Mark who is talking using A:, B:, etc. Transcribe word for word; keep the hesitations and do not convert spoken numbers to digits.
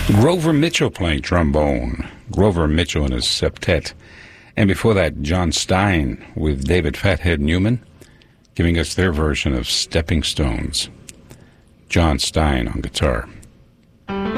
A: Grover Mitchell playing trombone. Grover Mitchell and his septet. And before that, John Stein with David Fathead Newman giving us their version of Stepping Stones. John Stein on guitar.